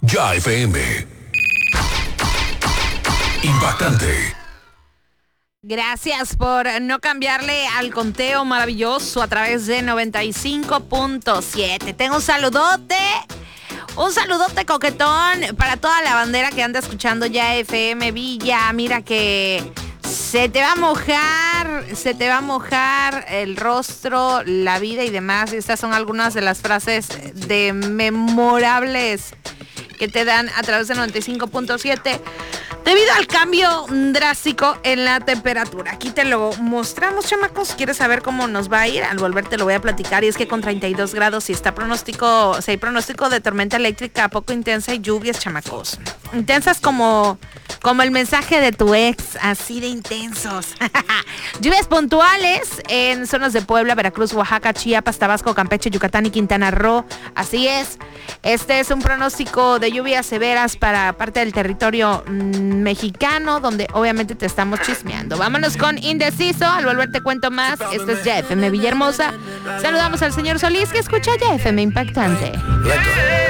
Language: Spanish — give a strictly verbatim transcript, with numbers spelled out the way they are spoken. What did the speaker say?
Ya F M. Impactante. Gracias por no cambiarle al conteo maravilloso a través de noventa y cinco punto siete. Tengo un saludote, un saludote coquetón para toda la bandera que anda escuchando Ya F M Villa. Mira que se te va a mojar, se te va a mojar el rostro, la vida y demás. Estas son algunas de las frases de memorables que te dan a través de noventa y cinco punto siete. Debido al cambio drástico en la temperatura. Aquí te lo mostramos, chamacos. ¿Quieres saber cómo nos va a ir? Al volver te lo voy a platicar. Y es que con treinta y dos grados y está pronóstico, si hay pronóstico de tormenta eléctrica poco intensa y lluvias, chamacos. Intensas como, como el mensaje de tu ex, así de intensos. Lluvias puntuales en zonas de Puebla, Veracruz, Oaxaca, Chiapas, Tabasco, Campeche, Yucatán y Quintana Roo. Así es. Este es un pronóstico de lluvias severas para parte del territorio mmm, mexicano, donde obviamente te estamos chismeando. Vámonos con Indeciso. Al volver te cuento más. Esto es Ya F M Villahermosa. Saludamos al señor Solís, que escucha Ya F M Impactante.